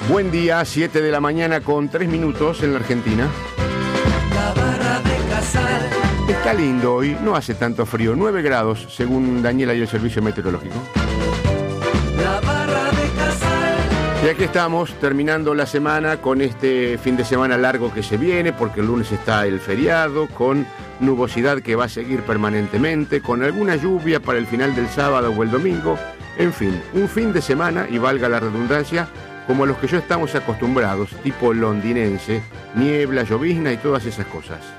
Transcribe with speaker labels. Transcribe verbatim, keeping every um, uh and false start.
Speaker 1: Buen día, siete de la mañana con tres minutos en la Argentina.
Speaker 2: La Barra de Casal.
Speaker 1: Está lindo hoy, no hace tanto frío, nueve grados según Daniela y el Servicio Meteorológico.
Speaker 2: La Barra de Casal.
Speaker 1: Y aquí estamos terminando la semana con este fin de semana largo que se viene, porque el lunes está el feriado, con nubosidad que va a seguir permanentemente, con alguna lluvia para el final del sábado o el domingo. En fin, un fin de semana, y valga la redundancia, como a los que ya estamos acostumbrados, tipo londinense, niebla, llovizna y todas esas cosas.